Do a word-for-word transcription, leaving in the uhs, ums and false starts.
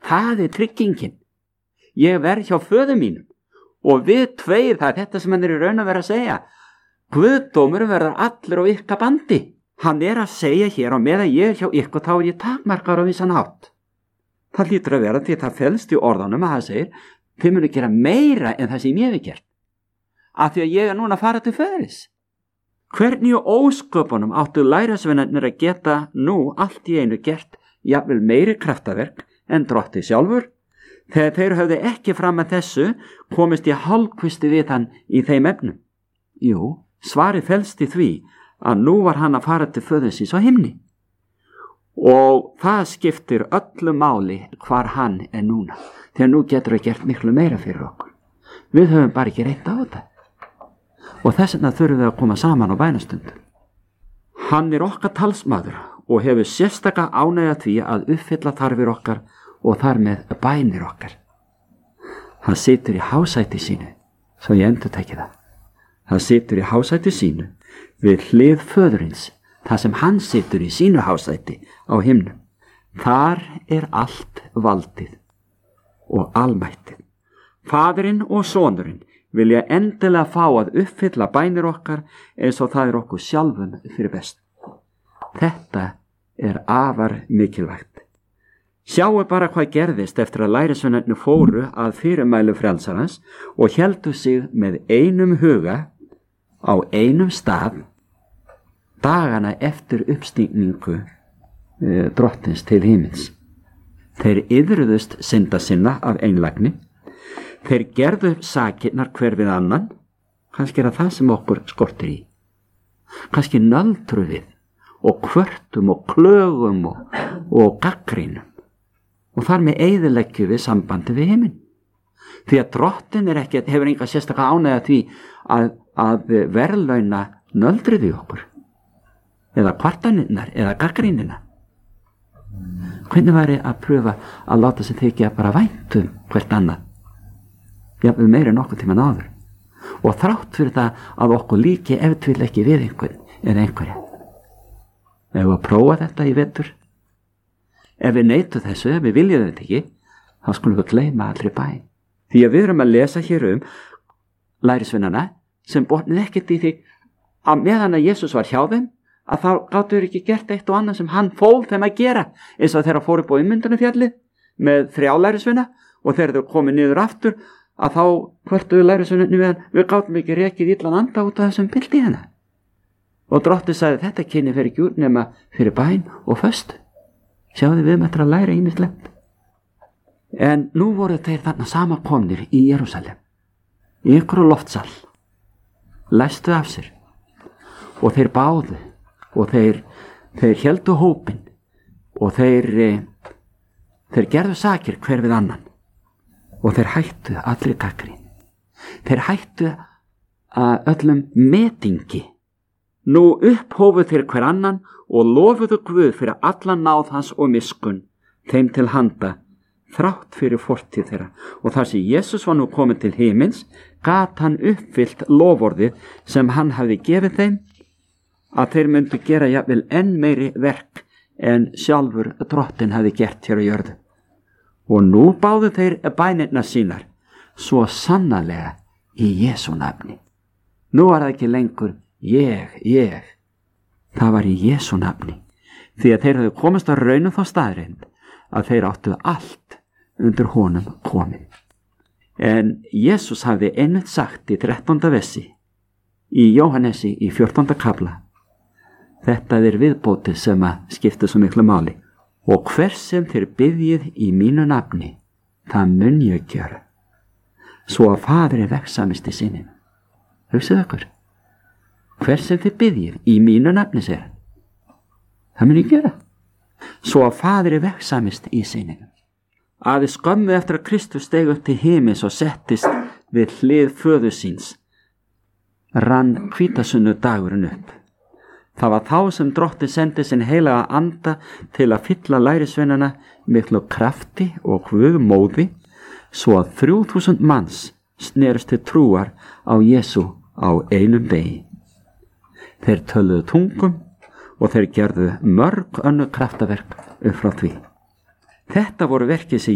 Það er tryggingin. Ég verð hjá föður mínum og við tveir, það er þetta sem hann er í raun að vera að segja. Guðdómur verður allur á ykkar bandi. Hann er að segja hér á meðan ég er hjá ykkur, þá er ég takmarkar á vissan hátt. Það hlýtur að vera því að það felst í orðanum að það segir, þið munu gera meira en það sem ég hef gert. Af því að ég er núna að fara til föðuris. Hvernig í ósköpunum áttu lærisveinarnir að geta nú allt í einu gert jafnvel meiri kraftaverk en drotti sjálfur? Þegar þeir höfðu ekki fram að þessu komist ég hálfkvisti við hann í þeim efnum. Jú, svarið felst í því að nú var hann að fara til föðursins á himni. Og það skiptir öllu máli hvar hann er núna. Þegar nú getur það gert miklu meira fyrir okkur. Við höfum bara ekki reynt á þetta. Og þess vegna þurfum við að koma saman á bænastund. Hann er okkar talsmaður og hefur sérstaka ánægja því að uppfylla þarfir okkar og þar með bænir okkar. Hann situr í hásæti sínu, svo ég endurteki það. Hann situr í hásæti sínu við hlið föðurins, þar sem hann situr í sínu hásæti á himnum. Þar er allt valdið og almættið. Faðirinn og sonurinn vilja endilega fá að uppfylla bænir okkar eins og það er okkur sjálfum fyrir best. Þetta er afar mikilvægt. Sjáu bara hvað gerðist eftir að lærisveinarnir fóru að fyrirmælu frelsarans og héldu sig með einum huga á einum stað dagana eftir uppstigningu e, drottins til himins. Þeir iðruðust synda sinna af einlægni. Þeir gerðu sakirnar hver við annan. Kannski er það sem okkur skortir í. Kannski nöldru við og kvörtum og klögum og, og gaggrínum. Og þar með eyðileggjum við sambandi við himinn. Því að drottin er ekki, hefur enga sérstaka ánægja því að, að verðlauna nöldrið í okkur. Eða kvartaninnar, eða gaggrínina. Hvernig væri að pröfa að láta sig þykja bara væntum hvert annað? Jafnvel meira en okkur tíman áður. Og þrátt fyrir það að okkur líki ef til ekki við einhvern eða einhverja. Ef við að prófa þetta í vetur, ef við neytum þessu, ef við viljum þetta ekki, þá skulum við gleyma allri bæn. Því að við erum að lesa hér um lærisveinana sem botnið ekkert í því að meðan að Jesús var hjá þeim, að þá gátu þeir ekki gert eitt og annað sem hann fól þeim að gera, eins og þeirra fóru upp á ummyndunarfjallið með þrjá lærisveina og þegar þeir komið niður aftur að þá hvörtuðu lærisveinarnir við hann, við gátum ekki rekið illan anda út af þessum pildi hérna. Og drottið sagði þetta kynni fyrir ekki út nema fyrir bæn og föst. Sjáðu við með þetta að læra ýmislegt. En nú voru þeir þarna samankomnir í Jerúsalem, í ykkur loftsal, læstu af sér og þeir báðu og þeir, þeir héldu hópinn og þeir, þeir gerðu sakir hver við annan og þeir hættu allir gagnrýni. Þeir hættu að öllum metingi. Nú upphófu þeir hver annan og lofuðu Guð fyrir allan náð hans og miskunn þeim til handa þrátt fyrir fortíð þeirra. Og þar sem Jesús var nú komin til himins gat hann uppfyllt loforðið sem hann hafði gefið þeim að þeir myndu gera jafnvel enn meiri verk en sjálfur drottin hafði gert hér á jörðu. Og nú báðu þeir bænirnar sínar svo sannarlega í Jesú nafni. Nú var það ekki lengur ég, ég. Það var í Jesú nafni, því að þeir höfðu komist að raunum þá staðreind að þeir áttu allt undir honum komin. En Jesús hafði einmitt sagt í þrettánda versi í Jóhannesi í fjórtánda kafla: þetta er viðbótið sem að skipta svo miklu máli. Og hvers sem þér biðjið í mínu nafni, það mun ég gera, svo að Faðir vegsamist í sinni. Hugsið okkur. Hvers sem þér biðjið í mínu nafni, segir hann, það mun ég gera, svo að Faðir vegsamist í sinni. Aðeins skömmu eftir að Kristus steig upp til himins og settist við hlið föður síns, rann hvítasunnu dagurinn upp. Það var þá sem drottinn sendi sinn heilaga anda til að fylla lærisveinana miklu krafti og guðmóði, svo að þrjú þúsund manns snerust til trúar á Jesú á einum degi. Þeir töluðu tungum og þeir gerðu mörg önnur kraftaverk upp frá því. Þetta voru verkið sem